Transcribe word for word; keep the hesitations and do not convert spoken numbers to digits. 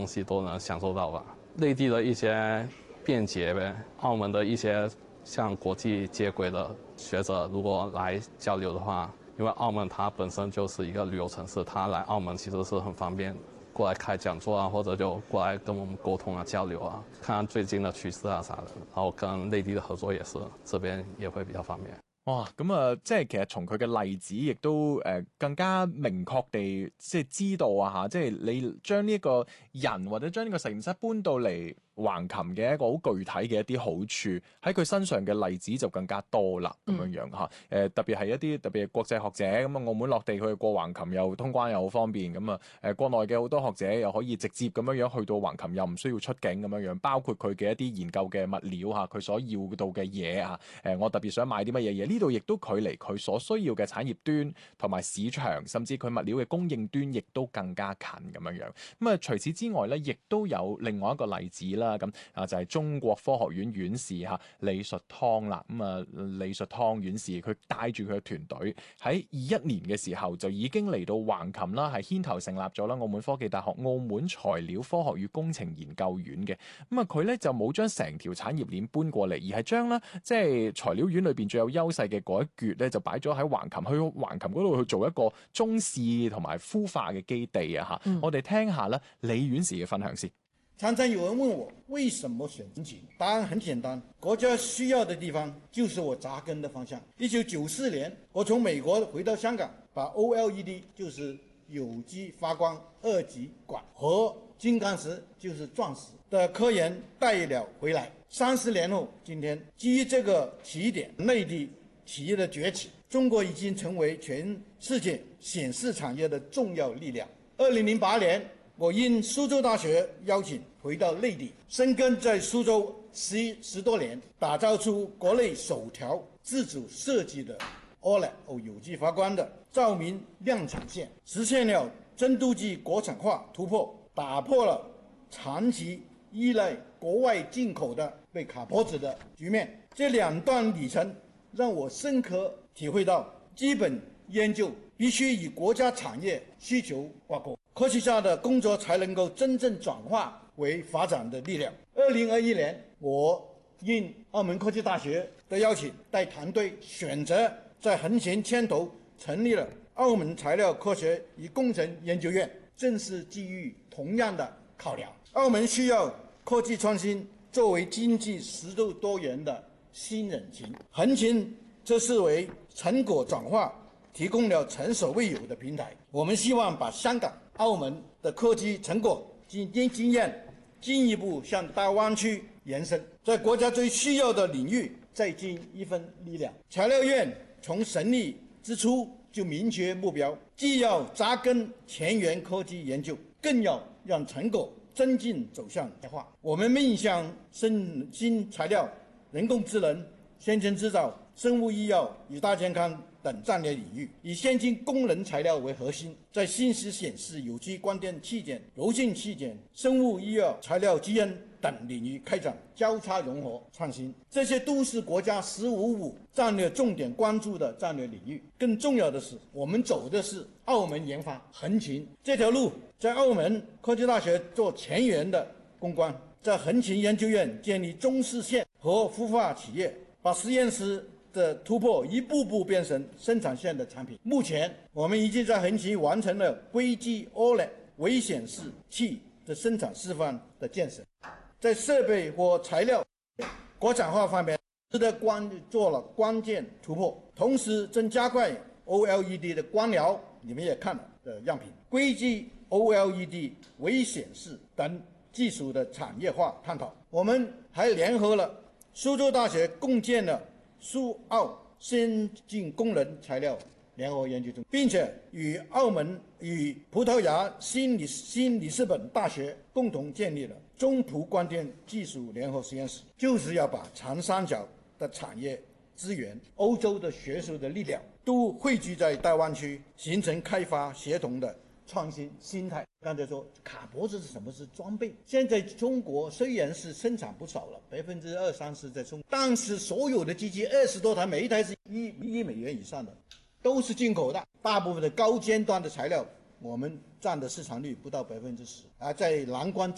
西都能享受到吧。内地的一些便捷呗，澳门的一些像国际接轨的学者如果来交流的话，因为澳门它本身就是一个旅游城市，他来澳门其实是很方便，过来开讲座啊，或者就过来跟我们沟通啊、交流啊，看看最近的趋勢啊啥的，然後跟內地的合作也是，這邊也會比較方便。 哇，咁啊，即係其實從佢嘅例子，亦都誒、呃、更加明確地即係知道啊嚇，即係你將呢一個人或者將呢個實驗室搬到嚟橫琴嘅一個好具體嘅一啲好處，喺佢身上嘅例子就更加多啦，咁樣樣嚇。誒、呃、特別係一啲特別係國際學者咁啊，澳門落地去過橫琴又通關又好方便，咁啊誒國內嘅好多學者又可以直接咁樣樣去到橫琴，又唔需要出境咁樣樣，包括佢嘅一啲研究嘅物料嚇，佢所要到嘅嘢啊，誒我特別想買啲乜嘢嘢，呢度亦都距離佢所需要嘅產業端同埋市場，甚至佢物料嘅供應端，亦都更加近咁樣樣。咁啊，除此之外咧，亦都有另外一個例子啦。咁啊，就係、是、中國科學院院士嚇李術湯啦。咁啊，李術湯院士佢帶住佢嘅團隊喺二一年嘅時候就已經嚟到橫琴啦，係牽頭成立咗啦澳門科技大學澳門材料科學與工程研究院嘅。咁啊，佢咧就冇將成條產業鏈搬過嚟，而係將咧即係材料院裏邊最有優勢嘅嗰一橛咧，就擺咗喺橫琴，去橫琴嗰度去做一個中試同埋孵化嘅基地啊！嚇、嗯，我哋聽下咧李院士嘅分享先。 常常有人問我為什麼選橫琴，答案很簡單，國家需要的地方就是我扎根的方向。一九九四年，我從美國回到香港，把 O L E D 就是有機發光二極管和金剛石就是鑽石的科研帶了回來。三十年後，今天基於這個起點，內地企業的崛起，中國已經成為全世界顯示產業的重要力量。二零零八年，我因蘇州大學邀請回到內地，深耕在蘇州十十多年，打造出國內首條自主設計的 O L E D 有機發光的照明量產線，實現了深度計國產化突破，打破了長期依賴國外進口的被卡脖子的局面。這兩段里程讓我深刻體會到，基本研究必須與國家產業需求掛鈎，科學家的工作才能夠真正轉化為發展的力量。二零二一年，我應澳門科技大學的邀請，帶團隊選擇在橫琴牽頭成立了澳門材料科學與工程研究院，正是基於同樣的考量。澳門需要科技創新作為經濟適度多元的新引擎，橫琴則是為成果轉化提供了前所未有的平台。我們希望把香港、澳門的科技成果及經驗進一步向大灣區延伸，在國家最需要的領域再盡一份力量。材料院從成立之初就明確目標，既要扎根前沿科技研究，更要讓成果真正走向產業化。我們面向生新材料、人工智能、先進製造、生物醫藥與大健康等戰略領域，以先進功能材料為核心，在信息顯示、有機光電器件、柔性器件、生物醫藥材料基因等領域開展交叉融合創新。這些都是國家“十五五”戰略重點關注的戰略領域。更重要的是，我們走的是澳門研發橫琴這條路，在澳門科技大學做前沿的攻關，在橫琴研究院建立中試線和孵化企業，把實驗室的突破一步步變成生產線的產品。目前，我們已經在橫琴完成了硅基 O L E D 微顯示器的生產示範的建設，在設備或材料國產化方面值得關做了關鍵突破，同時正加快 O L E D 的光療，你們也看了的樣品，硅基 O L E D 微顯示等技術的產業化探討。我們還聯合了蘇州大學，共建了蘇澳先進功能材料聯合研究中，並且與澳門與葡萄牙新里新里斯本大學共同建立了中葡光電技術聯合實驗室，就是要把長三角的產業資源、歐洲的學術的力量都匯聚在大灣區，形成開發協同的創新心態。剛才說卡脖子是什麼？是裝備。現在中國雖然是生產不少了，百分之二三十在中國，但是所有的機器二十多台，每一台是一一億美元以上的，都是進口的。大部分的高尖端的材料，我們佔的市場率不到百分之十。而在南關